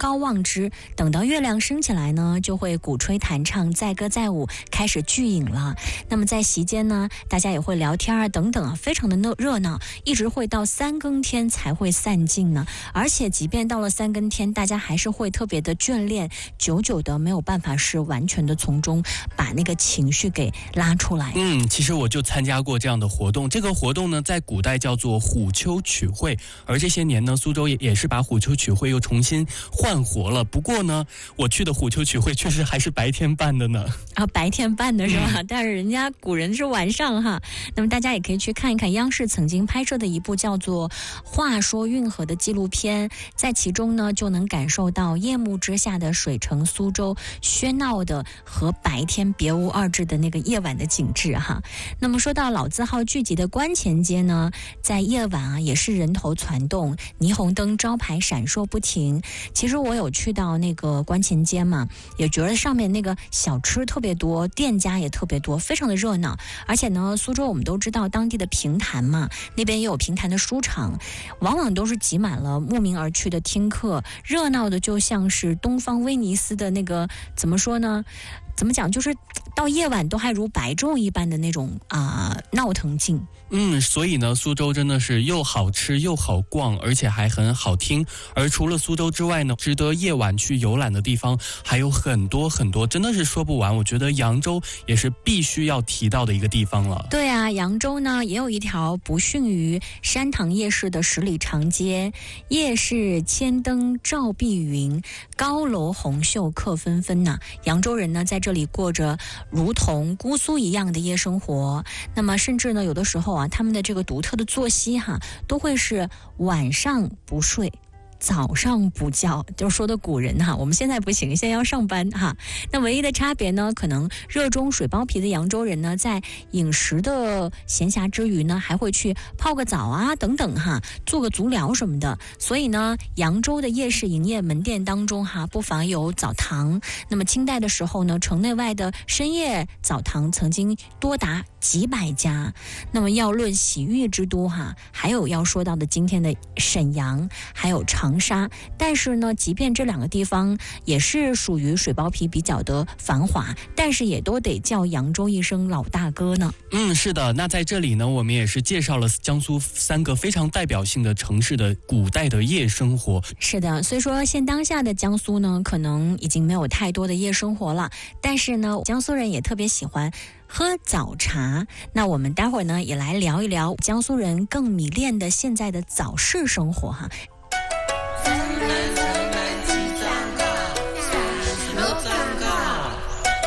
高望之，等到月亮升起来呢，就会鼓吹弹唱，载歌载舞，开始聚饮了。那么在席间呢，大家也会聊天啊，等等啊，非常的热闹，一直会到3更天才会散尽呢。而且即便到了3更天，大家还是会特别的眷恋，久久的没有办法是完全的从中把那个情绪给拉出来。 其实我就参加过这样的活动，这个活动呢在古代叫做虎丘曲会，而这些年呢苏州也是把虎丘曲会又重新焕活了。不过呢我去的虎丘曲会确实还是白天办的呢。 白天办的是吧？但是人家古人是晚上哈。那么大家也可以去看一看央视曾经拍摄的一部叫做《话说运河》的纪录片，在其中呢就能感受到夜幕之下的水城苏州喧闹的和白天别无二致的那个夜晚的景致哈。那么说到老字号聚集的观前街呢，在夜晚啊也是人头攒动，霓虹灯招牌闪烁不停。其实我有去到那个观前街嘛，也觉得上面那个小吃特别多，店家也特别多，非常的热闹。而且呢苏州我们都知道当地的评弹嘛，那边也有评弹的书场，往往都是挤满了慕名而去的听客，热闹的就像是东方威尼斯的那个怎么说呢，怎么讲，就是到夜晚都还如白昼一般的那种闹腾劲。 所以呢苏州真的是又好吃又好逛，而且还很好听。而除了苏州之外呢，值得夜晚去游览的地方还有很多很多，真的是说不完。我觉得扬州也是必须要提到的一个地方了。 对啊，扬州呢也有一条不逊于山塘夜市的10里长街，夜市千灯照碧云，高楼红袖客纷纷呐。扬州人呢在这里过着如同姑苏一样的夜生活。那么甚至呢有的时候他们的这个独特的作息都会是晚上不睡，早上不叫，就是说的古人我们现在不行，现在要上班那唯一的差别呢，可能热衷水包皮的扬州人呢，在饮食的闲暇之余呢，还会去泡个澡等等做个足疗什么的。所以呢，扬州的夜市营业门店当中不乏有澡堂。那么清代的时候呢，城内外的深夜澡堂曾经多达几百家。那么要论洗浴之都还有要说到的今天的沈阳，还有长沙。但是呢，即便这2个地方也是属于水包皮比较的繁华，但是也都得叫扬州一声老大哥呢。 是的。那在这里呢，我们也是介绍了江苏3个非常代表性的城市的古代的夜生活。 是的，所以说现当下的江苏呢，可能已经没有太多的夜生活了，但是呢，江苏人也特别喜欢喝早茶。那我们待会儿呢也来聊一聊江苏人更迷恋的现在的早市生活